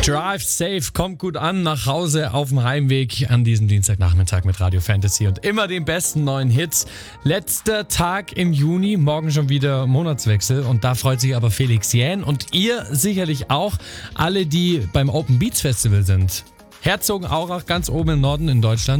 Drive safe, kommt gut an, nach Hause auf dem Heimweg an diesem Dienstagnachmittag mit Radio Fantasy und immer den besten neuen Hits. Letzter Tag im Juni, morgen schon wieder Monatswechsel und da freut sich aber Felix Jähn und ihr sicherlich auch, alle die beim Open Beats Festival sind. Herzogenaurach, ganz oben im Norden in Deutschland.